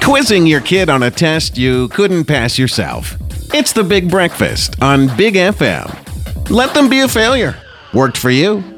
Quizzing your kid on a test you couldn't pass yourself. It's the Big Breakfast on Big FM. Let them be a failure. Worked for you.